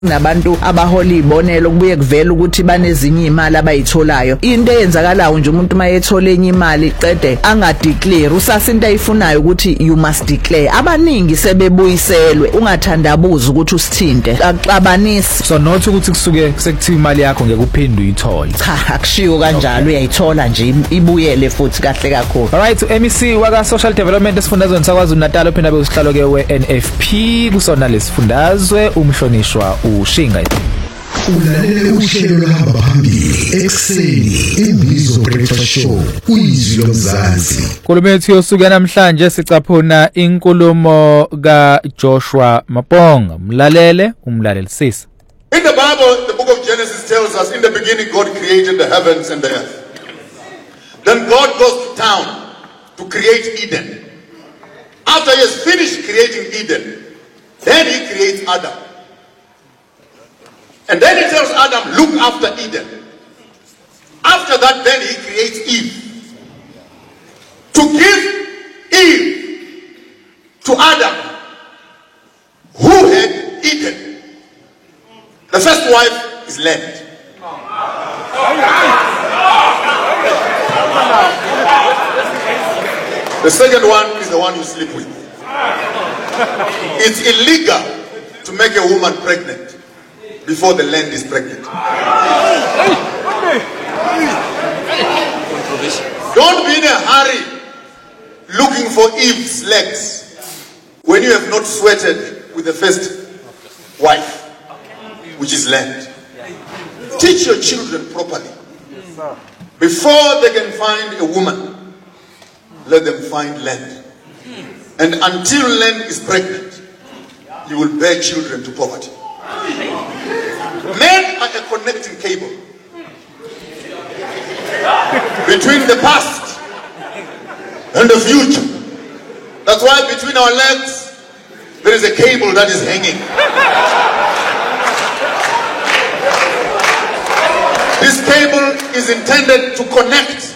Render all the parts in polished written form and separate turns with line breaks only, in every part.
nabantu abahola ibonelo kubuye kuvela ukuthi banezinye imali abayitholayo. Into eyenzakalayo nje umuntu mayethola enye imali qede angadeclare usasinto ayifunayo ukuthi you must declare. Abaningi sebebuyiselwe ungathandabuza ukuthi usithinte akuxabanisi.
So not ukuthi kusuke sekuthiwa imali yakho ngeke uphinde uyithole.
Cha akushiyo kanjalo uyayithola nje ibuyele futhi kahle kakhulu.
Alright to MEC waka Social Development esifundazweni sakwaZulu Natal ophinda bekusihlalo ke we NFP kusona lesifundazwe umhlonishwa uShinga.
Ulalele uhlelo lohamba phambili ekseni Imbizo Breakfast Show uyizwi lomzansi.
Kulumethu yosuku namhlanje sicaphuna inkulumo ka Joshua Mapong. Umlalele sisi.
In the Bible, the book of Genesis tells us, in the beginning God created the heavens and the earth. Then God goes to town to create Eden. After he has finished creating Eden, then he creates Adam. And then he tells Adam, look after Eden. After that, then he creates Eve. To give Eve to Adam, who had Eden. The first wife is land. The second one is the one you sleep with. It's illegal to make a woman pregnant before the land is pregnant. Don't be in a hurry looking for Eve's legs when you have not sweated with the first wife, which is land. Teach your children properly. Before they can find a woman, let them find land. And until land is pregnant, you will bear children to poverty. Men are a connecting cable between the past and the future. That's why between our legs there is a cable that is hanging. This cable is intended to connect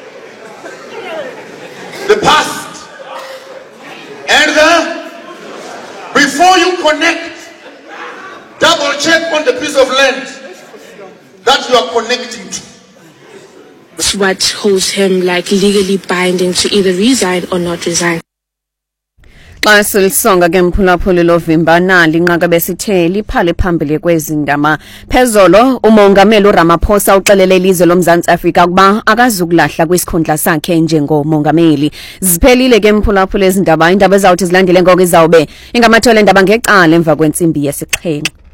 the past and the. Before you connect, double check on the piece of land that you are connecting to.
It's what holds him like legally binding to either resign or not resign.
Xa silisonga ke mphulaphuli lovimba linqaka besithe liphale phambili kwezindaba phezolo umongameli uRamaphosa uxelele ilizwe loMzantsi Afrika kuba akazukulahla kwisikhundla sakhe njengomongameli. Ziphelile ke mphulaphuli ezindaba indaba ezawuthi zilandele ngoko izawube ingamathole indaba ngecala emva kwentsimbi yesixhenxe.